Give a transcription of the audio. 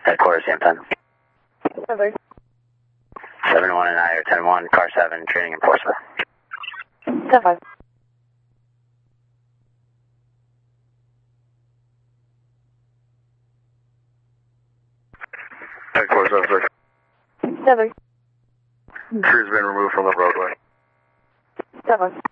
Headquarters, Sam 10. 7. 7-1 and I are 10-1, car 7, training in Portsmouth. 7. Headquarters, 7. Crew's been removed from the roadway. 7.